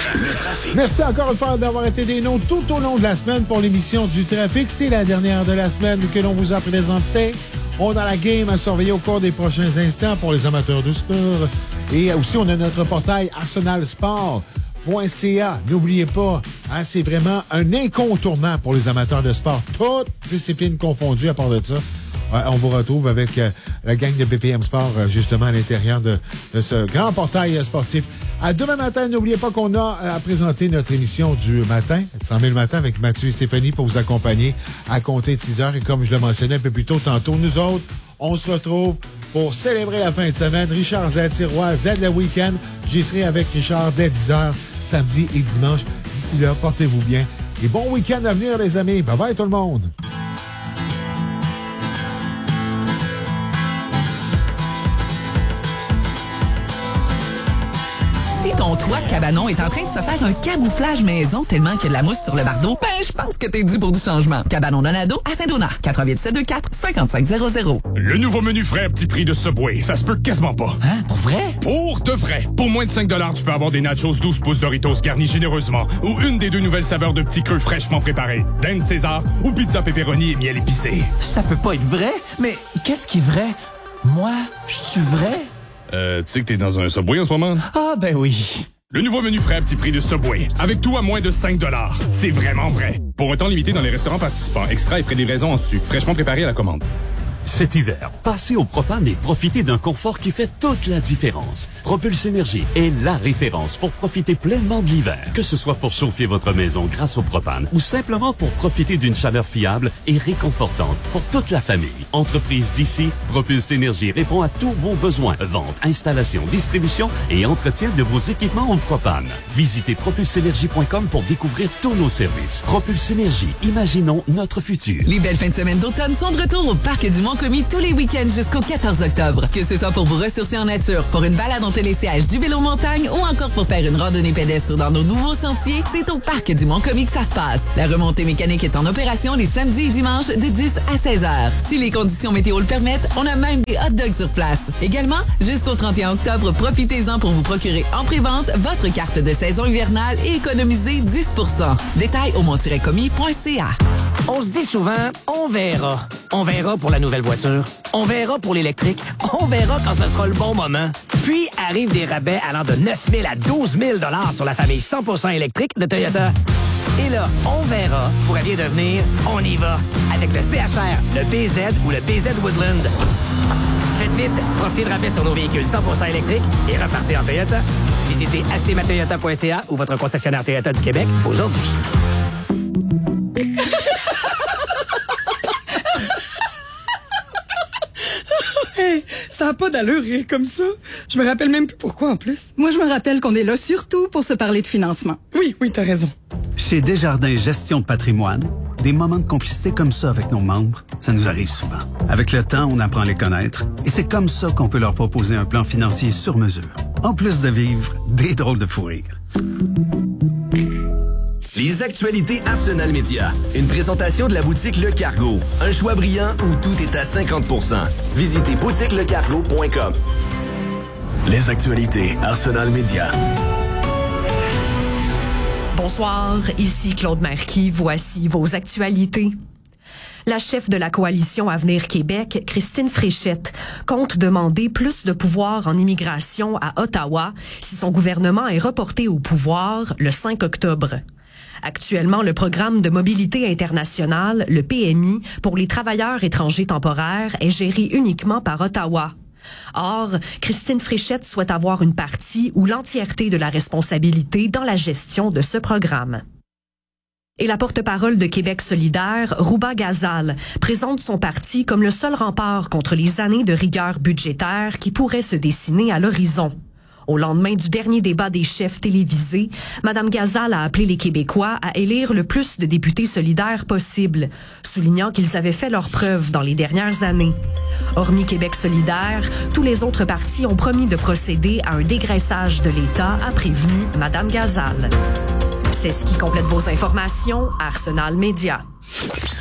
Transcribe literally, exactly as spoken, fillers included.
Le trafic. Merci encore une fois d'avoir été des nôtres tout au long de la semaine pour l'émission du trafic. C'est la dernière de la semaine que l'on vous a présenté. On a la game à surveiller au cours des prochains instants pour les amateurs de sport. Et aussi, on a notre portail arsenal sport point c a. N'oubliez pas, hein, c'est vraiment un incontournable pour les amateurs de sport. Toutes disciplines confondues à part de ça. Ouais, on vous retrouve avec euh, la gang de B P M Sport, euh, justement, à l'intérieur de, de ce grand portail euh, sportif. À demain matin, n'oubliez pas qu'on a euh, à présenter notre émission du matin, cent mille matin, avec Mathieu et Stéphanie pour vous accompagner à compter de six heures. Et comme je le mentionnais un peu plus tôt tantôt, nous autres, on se retrouve pour célébrer la fin de semaine. Richard Z, Sirois, Z le week-end. J'y serai avec Richard dès dix heures, samedi et dimanche. D'ici là, portez-vous bien. Et bon week-end à venir, les amis. Bye-bye tout le monde. Si ton toit de cabanon est en train de se faire un camouflage maison tellement qu'il y a de la mousse sur le bardeau, ben, je pense que t'es dû pour du changement. Cabanon Donado à Saint-Donat. quatre huit sept deux quatre cinq cinq zéro zéro. Le nouveau menu frais à petit prix de Subway, ça se peut quasiment pas. Hein? Pour vrai? Pour de vrai. Pour moins de cinq dollars, tu peux avoir des nachos douze pouces Doritos garnis généreusement ou une des deux nouvelles saveurs de petits queues fraîchement préparées. Dan César ou pizza pepperoni et miel épicé. Ça peut pas être vrai? Mais qu'est-ce qui est vrai? Moi, je suis vrai? Euh, tu sais que t'es dans un Subway en ce moment? Ah, ben oui. Le nouveau menu frais à petit prix de Subway. Avec tout à moins de cinq dollars. C'est vraiment vrai. Pour un temps limité dans les restaurants participants, extra et frais de livraison en sucre, fraîchement préparé à la commande. Cet hiver, passez au propane et profitez d'un confort qui fait toute la différence. Propulse Énergie est la référence pour profiter pleinement de l'hiver. Que ce soit pour chauffer votre maison grâce au propane ou simplement pour profiter d'une chaleur fiable et réconfortante pour toute la famille. Entreprise d'ici, Propulse Énergie répond à tous vos besoins. Vente, installation, distribution et entretien de vos équipements au propane. Visitez propulse énergie point com pour découvrir tous nos services. Propulse Énergie, imaginons notre futur. Les belles fins de semaine d'automne sont de retour au Parc du Mont-Commis tous les week-ends jusqu'au quatorze octobre. Que ce soit pour vous ressourcer en nature, pour une balade en télésiège, du vélo montagne ou encore pour faire une randonnée pédestre dans nos nouveaux sentiers, c'est au Parc du Mont-Commis que ça se passe. La remontée mécanique est en opération les samedis et dimanches de dix à seize heures. Si les conditions météo le permettent, on a même des hot dogs sur place. Également, jusqu'au trente et un octobre, profitez-en pour vous procurer en pré-vente votre carte de saison hivernale et économiser dix pour cent. Détails au mont tiret commis point c a. On se dit souvent, on verra. On verra pour la nouvelle voiture. On verra pour l'électrique. On verra quand ce sera le bon moment. Puis arrivent des rabais allant de neuf mille à douze mille dollars sur la famille cent pour cent électrique de Toyota. Et là, on verra pourrait bien devenir on y va avec le C H R, le B Z ou le B Z Woodland. Faites vite, profitez de rabais sur nos véhicules cent pour cent électriques et repartez en Toyota. Visitez acheter ma toyota point c a ou votre concessionnaire Toyota du Québec aujourd'hui. Hey, ça n'a pas d'allure rire comme ça. Je me rappelle même plus pourquoi en plus. Moi, je me rappelle qu'on est là surtout pour se parler de financement. Oui, oui, t'as raison. Chez Desjardins Gestion de patrimoine, des moments de complicité comme ça avec nos membres, ça nous arrive souvent. Avec le temps, on apprend à les connaître et c'est comme ça qu'on peut leur proposer un plan financier sur mesure. En plus de vivre des drôles de fou rire. Les actualités Arsenal Média. Une présentation de la boutique Le Cargo. Un choix brillant où tout est à cinquante pour cent. Visitez boutique le cargo point com. Les actualités Arsenal Média. Bonsoir, ici Claude Marquis. Voici vos actualités. La chef de la coalition Avenir Québec, Christine Fréchette, compte demander plus de pouvoir en immigration à Ottawa si son gouvernement est reporté au pouvoir le cinq octobre. Actuellement, le programme de mobilité internationale, le P M I, pour les travailleurs étrangers temporaires est géré uniquement par Ottawa. Or, Christine Fréchette souhaite avoir une partie ou l'entièreté de la responsabilité dans la gestion de ce programme. Et la porte-parole de Québec solidaire, Rouba Ghazal, présente son parti comme le seul rempart contre les années de rigueur budgétaire qui pourraient se dessiner à l'horizon. Au lendemain du dernier débat des chefs télévisé, Mme Ghazal a appelé les Québécois à élire le plus de députés solidaires possible, soulignant qu'ils avaient fait leurs preuves dans les dernières années. Hormis Québec solidaire, tous les autres partis ont promis de procéder à un dégraissage de l'État, a prévenu Mme Ghazal. C'est ce qui complète vos informations, Arsenal Média.